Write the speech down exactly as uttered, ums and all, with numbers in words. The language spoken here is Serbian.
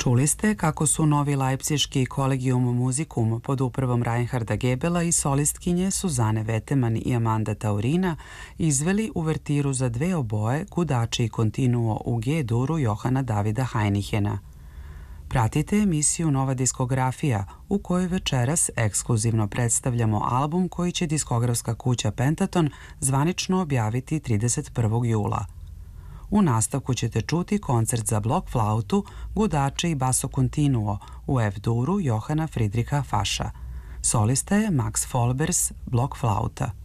Čuli ste kako su novi Leipziški Collegium Musicum pod upravom Reinharda Gebela i solistkinje Suzane Veteman i Amanda Taurina izveli uvertiru za dve oboje Gudači Continuo u G-duru Johana Davida Heinihena. Pratite emisiju Nova diskografija u kojoj večeras ekskluzivno predstavljamo album koji će diskografska kuća Pentaton zvanično objaviti trideset prvog jula. U nastavku ćete čuti koncert za blok flautu, gudače i basso continuo u F-duru Johana Friedricha Fascha. Solista je Max Folbers, blok flauta.